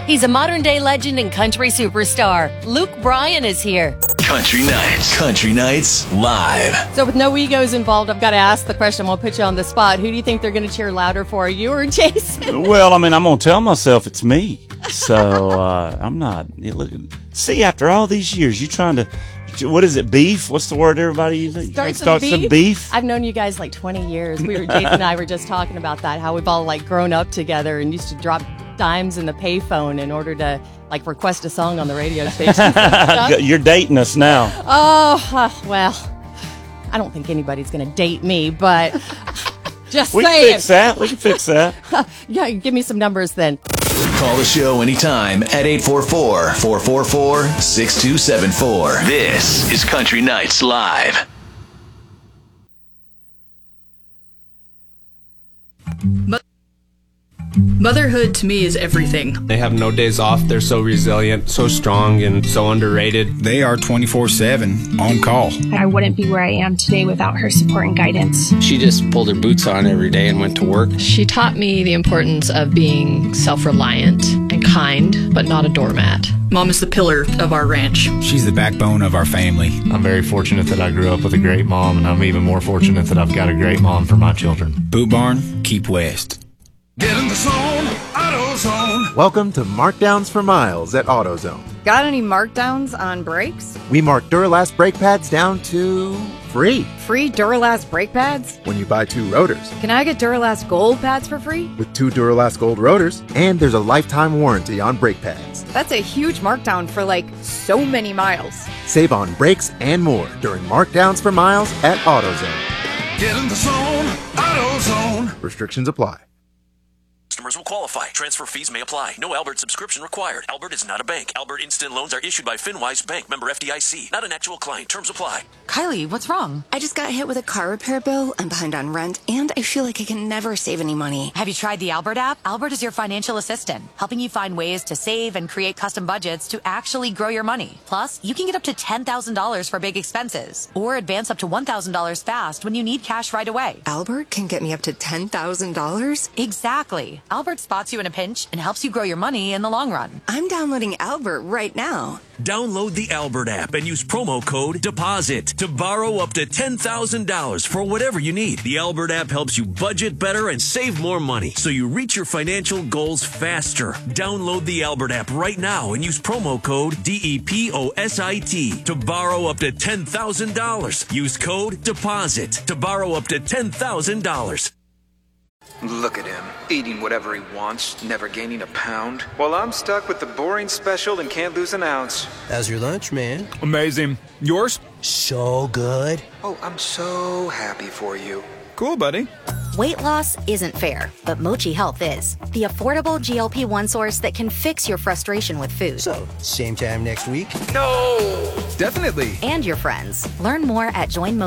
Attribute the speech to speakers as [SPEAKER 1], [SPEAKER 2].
[SPEAKER 1] He's a modern-day legend and country superstar. Luke Bryan is here.
[SPEAKER 2] Country Nights. Country Nights Live.
[SPEAKER 3] So with no egos involved, I've got to ask the question. We'll put you on the spot. Who do you think they're going to cheer louder for, you or Jason?
[SPEAKER 4] Well, I mean, I'm going to tell myself it's me. So I'm not. See, after all these years, you trying to, what is it, beef? What's the word everybody uses?
[SPEAKER 3] Start
[SPEAKER 4] some beef?
[SPEAKER 3] I've known you guys like 20 years. Jason and I were just talking about that, how we've all like grown up together and used to drop dimes in the payphone in order to like request a song on the radio station.
[SPEAKER 4] You're dating us now.
[SPEAKER 3] Oh, well, I don't think anybody's going to date me, but just
[SPEAKER 4] we
[SPEAKER 3] saying.
[SPEAKER 4] can fix that. We can fix that.
[SPEAKER 3] Yeah, give me some numbers then.
[SPEAKER 2] Call the show anytime at 844-444-6274. This is Country Nights Live.
[SPEAKER 5] Motherhood to me is everything.
[SPEAKER 6] They have no days off. They're so resilient, so strong, and so underrated.
[SPEAKER 7] They are 24/7 on call.
[SPEAKER 8] I wouldn't be where I am today without her support and guidance.
[SPEAKER 9] She just pulled her boots on every day and went to work.
[SPEAKER 10] She taught me the importance of being self-reliant and kind, but not a doormat.
[SPEAKER 5] Mom is the pillar of our ranch.
[SPEAKER 7] She's the backbone of our family.
[SPEAKER 11] I'm very fortunate that I grew up with a great mom, and I'm even more fortunate that I've got a great mom for my children.
[SPEAKER 7] Boot Barn, keep west.
[SPEAKER 12] Get in the zone, AutoZone.
[SPEAKER 13] Welcome to Markdowns for Miles at AutoZone.
[SPEAKER 14] Got any markdowns on brakes?
[SPEAKER 13] We mark Duralast brake pads down to free.
[SPEAKER 14] Free Duralast brake pads?
[SPEAKER 13] When you buy 2 rotors.
[SPEAKER 14] Can I get Duralast Gold pads for free?
[SPEAKER 13] With 2 Duralast Gold rotors, and there's a lifetime warranty on brake pads.
[SPEAKER 14] That's a huge markdown for like so many miles.
[SPEAKER 13] Save on brakes and more during Markdowns for Miles at AutoZone.
[SPEAKER 12] Get in the zone, AutoZone.
[SPEAKER 13] Restrictions apply.
[SPEAKER 15] Customers will qualify. Transfer fees may apply. No Albert subscription required. Albert is not a bank. Albert Instant Loans are issued by FinWise Bank, member FDIC. Not an actual client. Terms apply.
[SPEAKER 16] Kylie, what's wrong?
[SPEAKER 17] I just got hit with a car repair bill. I'm behind on rent, and I feel like I can never save any money.
[SPEAKER 16] Have you tried the Albert app? Albert is your financial assistant, helping you find ways to save and create custom budgets to actually grow your money. Plus, you can get up to $10,000 for big expenses, or advance up to $1,000 fast when you need cash right away.
[SPEAKER 17] Albert can get me up to $10,000?
[SPEAKER 16] Exactly. Albert spots you in a pinch and helps you grow your money in the long run.
[SPEAKER 17] I'm downloading Albert right now.
[SPEAKER 15] Download the Albert app and use promo code DEPOSIT to borrow up to $10,000 for whatever you need. The Albert app helps you budget better and save more money so you reach your financial goals faster. Download the Albert app right now and use promo code DEPOSIT to borrow up to $10,000. Use code DEPOSIT to borrow up to $10,000.
[SPEAKER 18] Look at him, eating whatever he wants, never gaining a pound. While I'm stuck with the boring special and can't lose an ounce.
[SPEAKER 19] How's your lunch, man?
[SPEAKER 7] Amazing. Yours?
[SPEAKER 19] So good.
[SPEAKER 18] Oh, I'm so happy for you.
[SPEAKER 7] Cool, buddy.
[SPEAKER 20] Weight loss isn't fair, but Mochi Health is. The affordable GLP-1 source that can fix your frustration with food.
[SPEAKER 19] So, same time next week?
[SPEAKER 18] No!
[SPEAKER 7] Definitely.
[SPEAKER 20] And your friends. Learn more at joinmochi.com.